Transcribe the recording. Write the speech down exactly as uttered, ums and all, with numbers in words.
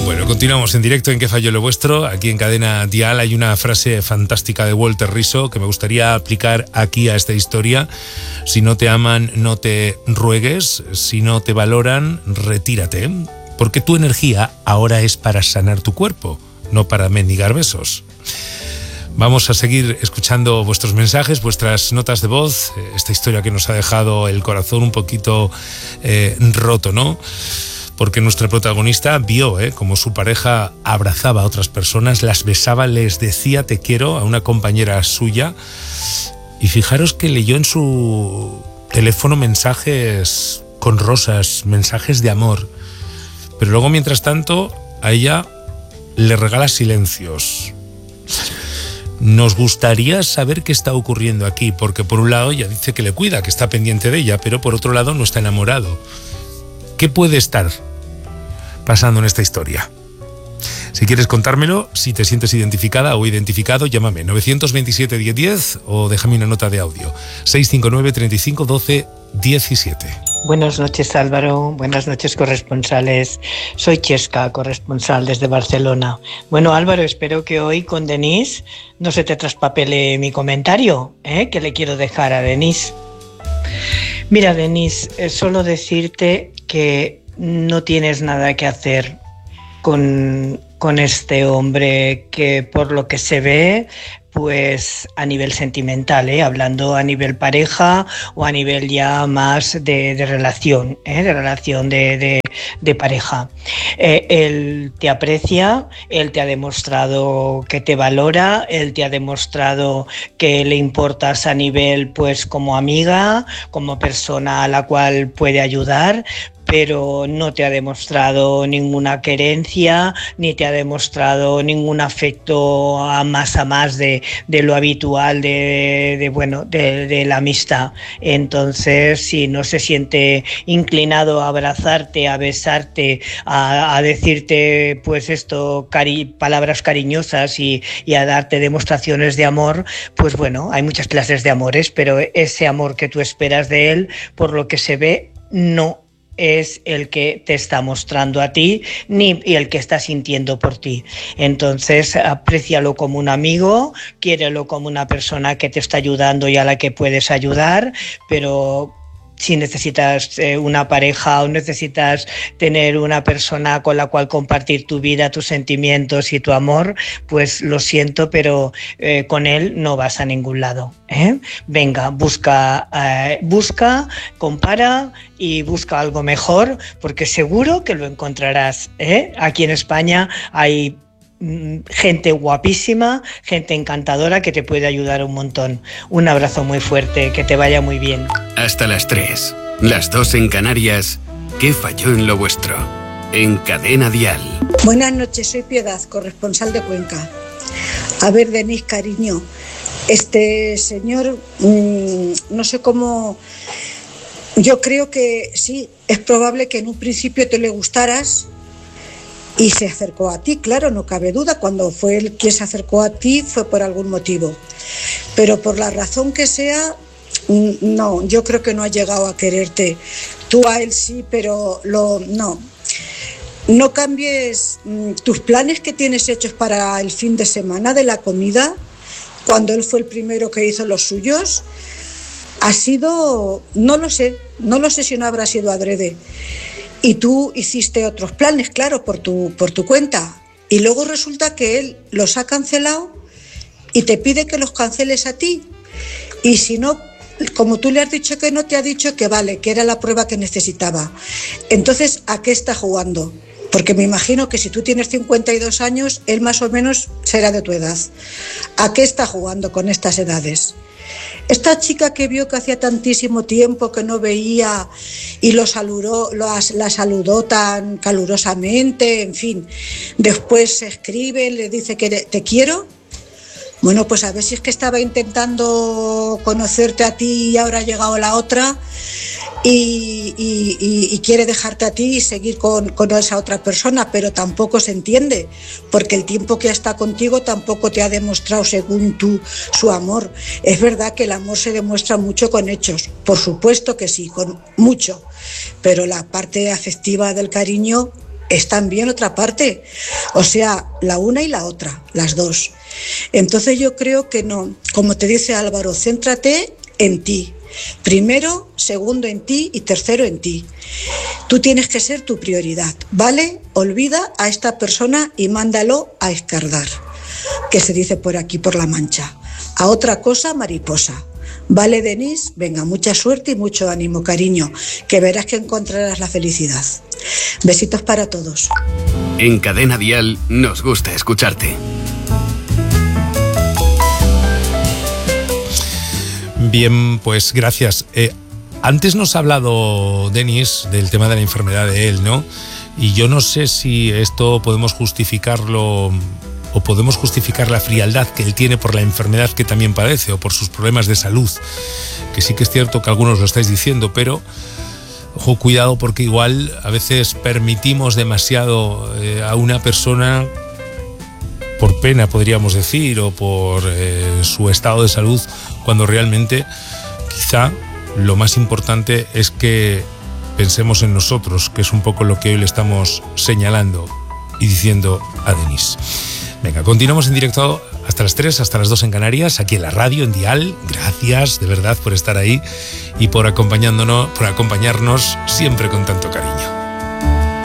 Bueno, continuamos en directo en ¿Qué falló lo vuestro? Aquí en Cadena Dial hay una frase fantástica de Walter Rizzo que me gustaría aplicar aquí a esta historia. Si no te aman, no te ruegues. Si no te valoran, retírate. Porque tu energía ahora es para sanar tu cuerpo, no para mendigar besos. Vamos a seguir escuchando vuestros mensajes, vuestras notas de voz. Esta historia que nos ha dejado el corazón un poquito eh, roto, ¿no? Porque nuestra protagonista vio eh, como su pareja abrazaba a otras personas, las besaba, les decía te quiero a una compañera suya. Y fijaros que leyó en su teléfono mensajes con rosas, mensajes de amor. Pero luego, mientras tanto, a ella le regala silencios. Nos gustaría saber qué está ocurriendo aquí, porque por un lado ella dice que le cuida, que está pendiente de ella, pero por otro lado no está enamorado. ¿Qué puede estar pasando en esta historia? Si quieres contármelo, si te sientes identificada o identificado, llámame nueve dos siete, diez diez o déjame una nota de audio seis cinco nueve, treinta y cinco, doce, diecisiete. Buenas noches, Álvaro. Buenas noches, corresponsales. Soy Chesca, corresponsal desde Barcelona. Bueno, Álvaro, espero que hoy con Denise no se te traspapele mi comentario, ¿eh? que le quiero dejar a Denise. Mira, Denise, eh, solo decirte que no tienes nada que hacer con, con este hombre que, por lo que se ve, pues a nivel sentimental, ¿eh? hablando a nivel pareja o a nivel ya más de, de relación, ¿eh? de relación de, de, de pareja. Eh, él te aprecia, él te ha demostrado que te valora, él te ha demostrado que le importas a nivel pues como amiga, como persona a la cual puede ayudar, pero no te ha demostrado ninguna querencia, ni te ha demostrado ningún afecto a más a más de, de lo habitual de, de bueno de, de la amistad. Entonces, si no se siente inclinado a abrazarte, a besarte, a, a decirte pues esto, cari palabras cariñosas y, y a darte demostraciones de amor, pues bueno, hay muchas clases de amores, pero ese amor que tú esperas de él, por lo que se ve, no es el que te está mostrando a ti ni y el que está sintiendo por ti. Entonces, aprécialo como un amigo, quiérelo como una persona que te está ayudando y a la que puedes ayudar, pero si necesitas eh, una pareja o necesitas tener una persona con la cual compartir tu vida, tus sentimientos y tu amor, pues lo siento, pero eh, con él no vas a ningún lado, ¿eh? Venga, busca, eh, busca, compara y busca algo mejor, porque seguro que lo encontrarás, ¿eh? Aquí en España hay gente guapísima, gente encantadora que te puede ayudar un montón. Un abrazo muy fuerte, que te vaya muy bien. Hasta las tres, las dos en Canarias. ¿Qué falló en lo vuestro? En Cadena Dial. Buenas noches, soy Piedad, corresponsal de Cuenca. A ver, Denise, cariño, este señor, mmm, no sé cómo... Yo creo que sí, es probable que en un principio te le gustaras y se acercó a ti, claro, no cabe duda. Cuando fue él quien se acercó a ti fue por algún motivo, pero por la razón que sea, no, yo creo que no ha llegado a quererte. Tú a él sí, pero lo, no no cambies mmm, tus planes que tienes hechos para el fin de semana de la comida, cuando él fue el primero que hizo los suyos. Ha sido, no lo sé, no lo sé si no habrá sido adrede. Y tú hiciste otros planes, claro, por tu, por tu cuenta. Y luego resulta que él los ha cancelado y te pide que los canceles a ti. Y si no, como tú le has dicho que no, te ha dicho que vale, que era la prueba que necesitaba. Entonces, ¿a qué está jugando? Porque me imagino que si tú tienes cincuenta y dos años, él más o menos será de tu edad. ¿A qué está jugando con estas edades? Esta chica que vio que hacía tantísimo tiempo que no veía y lo saludó, lo, la saludó tan calurosamente, en fin, después se escribe, le dice que te quiero. Bueno, pues a ver si es que estaba intentando conocerte a ti y ahora ha llegado la otra y, y, y, y quiere dejarte a ti y seguir con, con esa otra persona, pero tampoco se entiende, porque el tiempo que está contigo tampoco te ha demostrado, según tú, su amor. Es verdad que el amor se demuestra mucho con hechos, por supuesto que sí, con mucho, pero la parte afectiva del cariño están bien otra parte. O sea, la una y la otra, las dos. Entonces yo creo que no. Como te dice Álvaro, céntrate en ti. Primero, segundo en ti y tercero en ti. Tú tienes que ser tu prioridad, ¿vale? Olvida a esta persona y mándalo a escardar, que se dice por aquí, por La Mancha. A otra cosa, mariposa. Vale, Denise, venga, mucha suerte y mucho ánimo, cariño, que verás que encontrarás la felicidad. Besitos para todos. En Cadena Dial nos gusta escucharte. Bien, pues gracias. Eh, antes nos ha hablado Denis del tema de la enfermedad de él, ¿no? Y yo no sé si esto podemos justificarlo o podemos justificar la frialdad que él tiene por la enfermedad que también padece o por sus problemas de salud, que sí que es cierto que algunos lo estáis diciendo, pero ojo, cuidado, porque igual a veces permitimos demasiado eh, a una persona por pena, podríamos decir, o por eh, su estado de salud, cuando realmente quizá lo más importante es que pensemos en nosotros, que es un poco lo que hoy le estamos señalando y diciendo a Denis. Venga, continuamos en directo hasta las tres, hasta las dos en Canarias, aquí en la radio, en Dial. Gracias de verdad por estar ahí y por acompañándonos, por acompañarnos siempre con tanto cariño.